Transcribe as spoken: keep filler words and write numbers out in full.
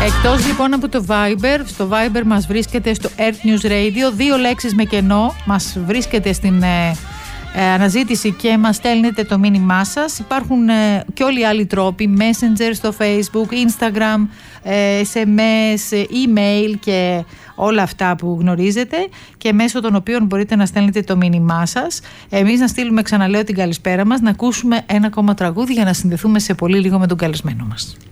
Εκτός λοιπόν από το Viber, στο Viber μας βρίσκεται στο Earth News Radio, δύο λέξεις με κενό, μας βρίσκεται στην ε, ε, αναζήτηση και μας στέλνετε το μήνυμά σας. Υπάρχουν ε, και όλοι οι άλλοι τρόποι, Messenger στο Facebook, Instagram, ε, ες εμ ες, email και όλα αυτά που γνωρίζετε και μέσω των οποίων μπορείτε να στέλνετε το μήνυμά σας. Εμείς να στείλουμε, ξαναλέω, την καλησπέρα μας, να ακούσουμε ένα ακόμα τραγούδι για να συνδεθούμε σε πολύ λίγο με τον καλεσμένο μας.